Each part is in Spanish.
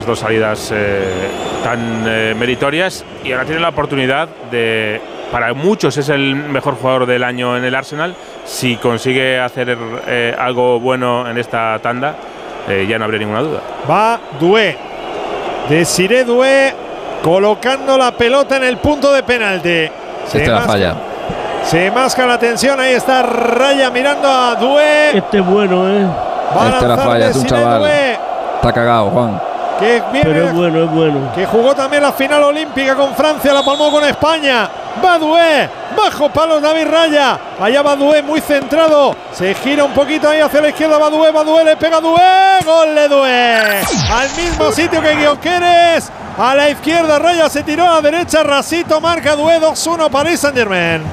dos salidas tan meritorias, y ahora tiene la oportunidad de, para muchos es el mejor jugador del año en el Arsenal. Si consigue hacer algo bueno en esta tanda, ya no habría ninguna duda. Va Doué, Desiré Doué, colocando la pelota en el punto de penalti. La falla. Se masca la tensión, ahí está Raya mirando a Doué. Este es bueno, La falla, es un chaval. Doué. Está cagado, Juan. Que viene, pero es bueno. Que jugó también la final olímpica con Francia, la palmó con España. Va Doué, bajo palos David Raya. Allá va Doué, muy centrado. Se gira un poquito ahí hacia la izquierda. Va Doué, le pega Doué. Gol de Doué. Al mismo sitio que Gyökeres. A la izquierda, Raya se tiró a la derecha. Rasito marca Doué. 2-1 Paris Saint-Germain.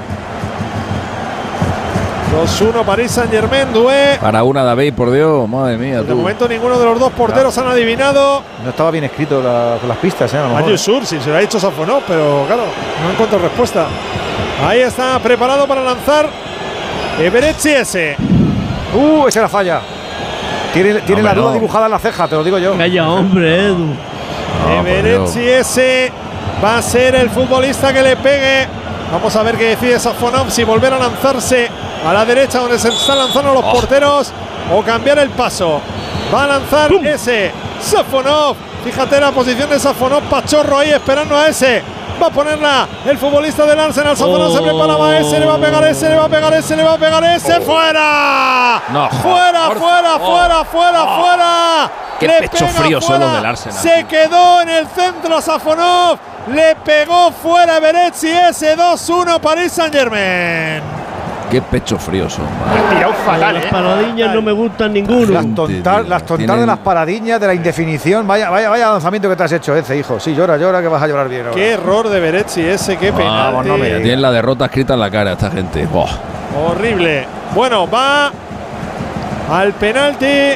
2-1 Paris Saint-Germain, Doué. Para una, David, por Dios, madre mía. De momento ninguno de los dos porteros han adivinado. No estaba bien escrito las pistas, a lo mejor. Ayusur, si se lo ha dicho Safonov, pero claro, no encuentro respuesta. Ahí está, preparado para lanzar Eberechi ese. Esa la falla. Tiene la duda dibujada en la ceja, te lo digo yo. Calla, hombre, Edu. Eberechi ese va a ser el futbolista que le pegue. Vamos a ver qué decide Safonov, si volver a lanzarse a la derecha donde se están lanzando los porteros o cambiar el paso. Va a lanzar ese Safonov. Fíjate la posición de Safonov, Pachorro ahí esperando a ese. Va a ponerla el futbolista del Arsenal. Safonov se prepara, va ese, le va a pegar ese, le va a pegar ese, le va a pegar ese. ¡Fuera! No, ¡Fuera! Qué pecho frío son los del Arsenal. Se quedó en el centro Safonov. Le pegó fuera Eberechi ese. 2-1 Paris Saint-Germain. Qué pecho frío son. Tirado fatal, las paradiñas no me gustan ninguno. Las tontas de las paradiñas, de la indefinición. Vaya lanzamiento que te has hecho ese, hijo. Sí, llora, que vas a llorar bien ahora. Qué error de Eberechi ese, qué penalti. Tienen la derrota escrita en la cara esta gente. Horrible. Bueno, va al penalti.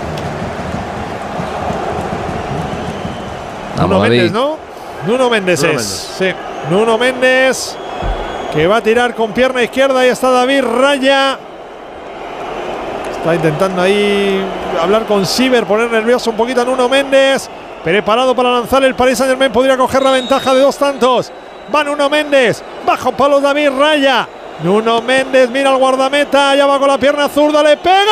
Nuno Méndez, ¿no? Nuno Méndez es. Sí. Nuno Méndez, que va a tirar con pierna izquierda. Ahí está David Raya. Está intentando ahí hablar con Siever, poner nervioso un poquito a Nuno Méndez. Preparado para lanzar el Paris Saint-Germain. Podría coger la ventaja de 2 tantos. Va Nuno Méndez. Bajo palos David Raya. Nuno Méndez mira al guardameta. Ya va con la pierna zurda. Le pega.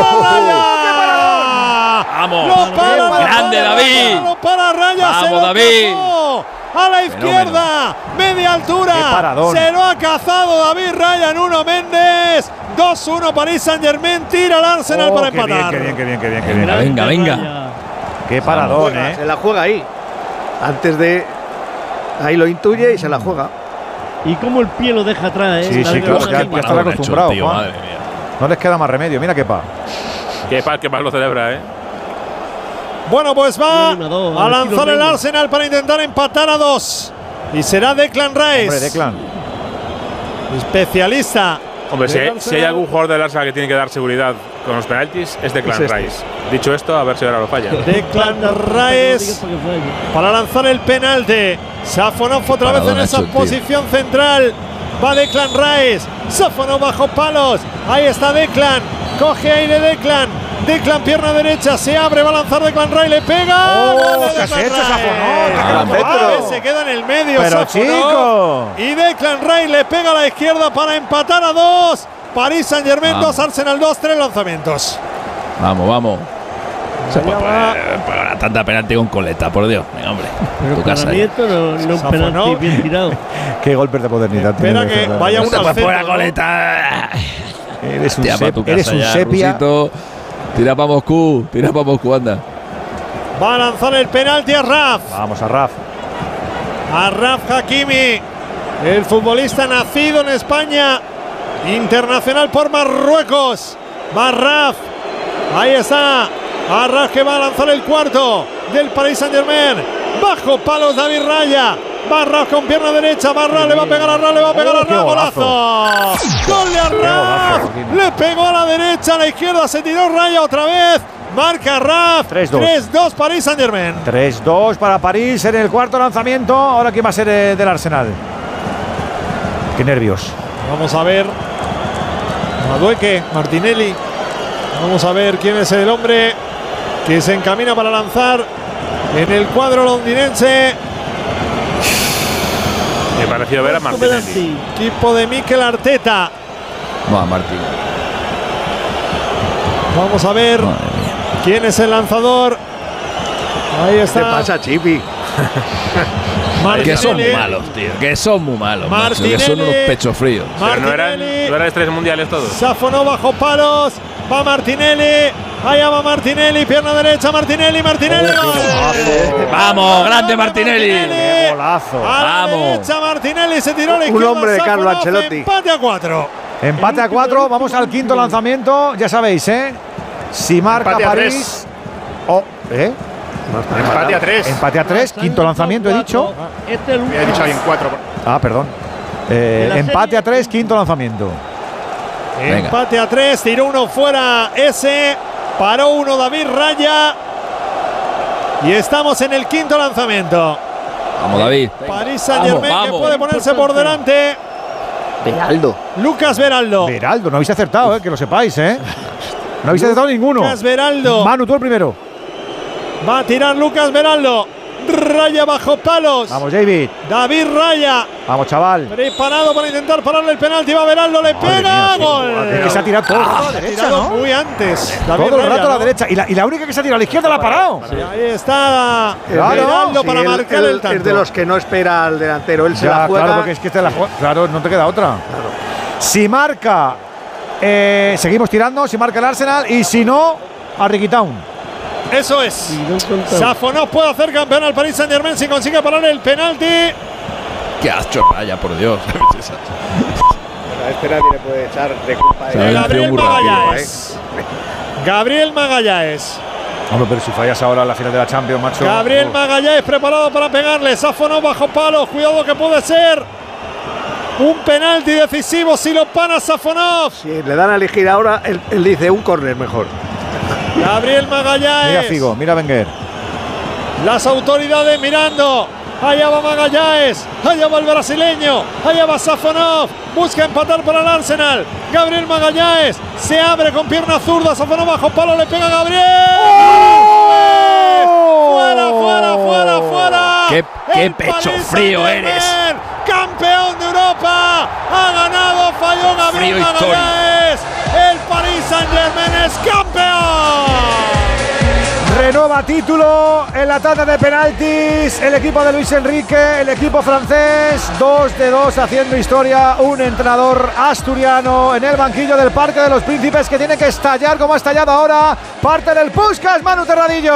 ¡Vamos! ¡Grande, David! Lo para Raya. ¡Vamos, David! A la izquierda, media altura. Se lo ha cazado David Raya. Nuno Méndez. 2-1 Paris Saint-Germain. Tira al Arsenal para empatar. Qué bien. Venga. Qué paradón, Se la juega ahí. Antes de. Ahí lo intuye y se la juega. Y cómo el pie lo deja atrás, Sí, claro, ya están acostumbrados, Juan. No les queda más remedio. Mira qué pa. Qué pa lo celebra, Bueno, pues va a lanzar el Arsenal para intentar empatar a 2. Y será Declan Rice. Hombre, Declan. Especialista. Hombre, si hay algún jugador del Arsenal que tiene que dar seguridad con los penaltis, es Declan Rice. Dicho esto, a ver si ahora lo falla. Declan Rice para lanzar el penalti. Safonov otra vez en esa posición central. Va Declan Rice. Safonov bajo palos. Ahí está Declan. Coge aire Declan. Declan pierna derecha. Se abre. Va a lanzar Declan Rice. Le pega. ¿Qué has hecho, Safonov? Se queda en el medio. Pero chico. Y Declan Rice le pega a la izquierda para empatar a 2. Paris Saint-Germain 2, Arsenal 2, 3 lanzamientos. Vamos. Se puede poner tanta penalti con coleta, por Dios. Venga, hombre. Pero para mí esto no es un penalti bien tirado. Qué golpes de modernidad. Espera que vaya una al centro. Coleta. Eres un sepia. Rusito. Tira para Moscú, anda. Va a lanzar el penalti a Raf. Vamos a Raf. A Raf Hakimi, el futbolista nacido en España, internacional por Marruecos. Va Raf. Ahí está. Arras que va a lanzar el cuarto del Paris Saint-Germain. Bajo palos David Raya. Barras con pierna derecha. Barras le va a pegar a Raf. Le va a pegar a Raf. ¡Golazo! ¡Gol de Arras! Le pegó a la derecha, a la izquierda. Se tiró Raya otra vez. Marca Raf. 3-2 Paris Saint-Germain. 3-2 para París en el cuarto lanzamiento. Ahora quién va a ser del Arsenal. Qué nervios. Vamos a ver. Madueque, Martinelli. Vamos a ver quién es el hombre que se encamina para lanzar en el cuadro londinense. Me pareció ver a Martinelli. Equipo de Mikel Arteta. No, Martín. Vamos a ver quién es el lanzador. Ahí está. ¿Qué pasa, Chipi? Que son muy malos, tío. Que son muy malos, macho, que son unos pechos fríos. Pero no eran estrellas mundiales todos. Safonov bajo palos. Va Martinelli. Allá va Martinelli. Pierna derecha. Martinelli. Martinelli. ¡Vamos, grande Martinelli! ¡Qué golazo! A la Vamos. derecha Martinelli. Se tiró a la Un izquierda. hombre de Carlo Safonov, Ancelotti. Empate a 4. Empate a 4. Vamos al quinto lanzamiento. Ya sabéis, ¿eh? Si marca Empate a París. Oh, ¿eh? Empate a 3. Empate a 3. Quinto lanzamiento, he dicho. Este es el último. He dicho ahí en 4. Ah, perdón. la Empate serie- a 3. Quinto lanzamiento. Venga. Empate a 3. Tiró uno fuera ese. Paró uno David Raya. Y estamos en el quinto lanzamiento. Vamos, David. París Saint-Germain que vamos. puede ponerse por delante. Beraldo. Lucas Beraldo. Beraldo, no habéis acertado, que lo sepáis, ¿eh? No habéis acertado ninguno. Lucas Beraldo. Manu, tú el primero. Va a tirar Lucas Beraldo. Raya bajo palos. Vamos, David. David Raya. Vamos, chaval. Preparado para intentar pararle el penalti. Va Beraldo. Le Madre pega. mía, sí. Gol. Es que se ha tirado todo el rato a la Ha derecha, tirado ¿no? muy antes. David Todo el Raya, rato a la ¿no? derecha. Y la única que se ha tirado a la izquierda la ha parado. Y ahí está Claro. Beraldo para marcar el tanto. Es de los que no espera al delantero. Él se Ya, la juega. claro, porque es que te la juega. Claro, no te queda otra. Si marca, seguimos tirando. Si marca el Arsenal. Y si no, a Riquitown. Eso es. Y no he contado. Safonov puede hacer campeón al Paris Saint-Germain si consigue parar el penalti. ¡Qué asco, Raya, por Dios! A este nadie le puede echar de culpa. Se ha vencido Gabriel muy rápido, Magallanes. Gabriel Magallanes. Hombre, pero si fallas ahora en la final de la Champions, macho. Gabriel Magallanes preparado para pegarle. Safonov bajo palos. Cuidado que puede ser un penalti decisivo si lo para Safonov. Si le dan a elegir ahora, él dice un córner mejor. Gabriel Mira Magallanes. Figo, mira Wenger. Las autoridades mirando. Allá va Magallanes. Allá va el brasileño. Allá va Safonov. Busca empatar para el Arsenal. Gabriel Magallanes. Se abre con pierna zurda. Safonov bajo palo. Le pega a Gabriel. ¡Fuera, fuera, fuera, fuera! ¡Qué El pecho Paris frío Saint-Germain, eres! ¡Campeón de Europa! ¡Ha ganado! ¡Falló Gabriel Frío histórico. Magallanes! ¡El Paris Saint-Germain es campeón! Renueva título en la tanda de penaltis. El equipo de Luis Enrique, el equipo francés. 2-2 haciendo historia. Un entrenador asturiano en el banquillo del Parque de los Príncipes que tiene que estallar como ha estallado ahora. Parte del Puskás, Manu Terradillo.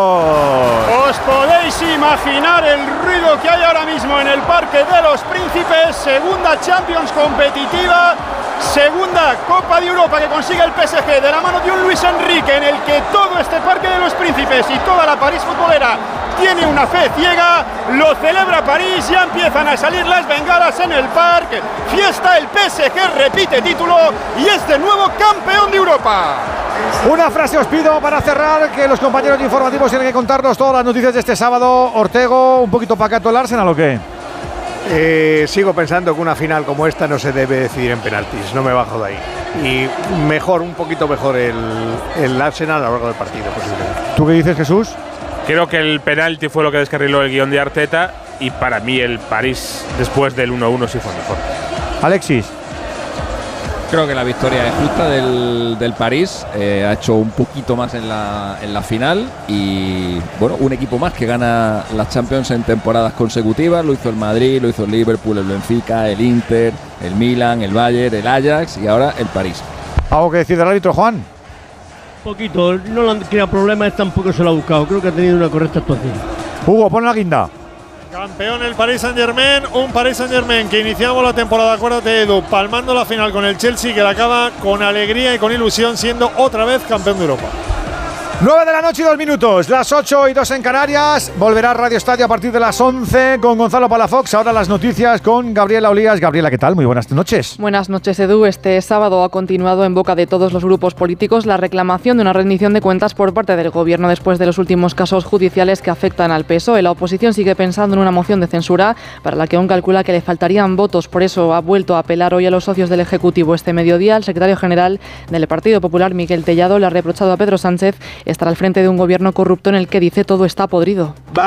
Os podéis imaginar el ruido que hay ahora mismo en el Parque de los Príncipes. Segunda Champions competitiva, segunda Copa de Europa que consigue el PSG de la mano de un Luis Enrique en el que todo este Parque de los Príncipes y toda la París futbolera tiene una fe ciega. Lo celebra París, ya empiezan a salir las bengalas en el parque. Fiesta, el PSG repite título y es de nuevo campeón de Europa. Una frase os pido para cerrar, que los compañeros de informativos tienen que contarnos todas las noticias de este sábado. Ortego, un poquito pacato el Arsenal o qué? Sigo pensando que una final como esta no se debe decidir en penaltis, no me bajo de ahí. Y mejor, un poquito mejor el Arsenal a lo largo del partido, posiblemente. ¿Tú qué dices, Jesús? Creo que el penalti fue lo que descarriló el guión de Arteta y para mí el París después del 1-1 sí fue mejor. Alexis. Creo que la victoria es justa del París. Ha hecho un poquito más en la final y bueno, un equipo más que gana las Champions en temporadas consecutivas. Lo hizo el Madrid, lo hizo el Liverpool, el Benfica, el Inter, el Milan, el Bayern, el Ajax y ahora el París. ¿Algo que decir del árbitro, Juan? Poquito, no le han creado problemas, tampoco se lo ha buscado. Creo que ha tenido una correcta actuación. Hugo, pon la guinda. Campeón el Paris Saint-Germain, un Paris Saint-Germain que iniciamos la temporada, acuérdate Edu, palmando la final con el Chelsea, que la acaba con alegría y con ilusión siendo otra vez campeón de Europa. 9 de la noche y 2 minutos, las 8 y 2 en Canarias. Volverá Radio Estadio a partir de las 11 con Gonzalo Palafox. Ahora las noticias con Gabriela Olías. Gabriela, ¿qué tal? Muy buenas noches. Buenas noches, Edu. Este sábado ha continuado en boca de todos los grupos políticos la reclamación de una rendición de cuentas por parte del Gobierno después de los últimos casos judiciales que afectan al PSOE. La oposición sigue pensando en una moción de censura para la que aún calcula que le faltarían votos. Por eso ha vuelto a apelar hoy a los socios del Ejecutivo. Este mediodía, el secretario general del Partido Popular, Miquel Tellado, le ha reprochado a Pedro Sánchez estará al frente de un gobierno corrupto en el que dice todo está podrido.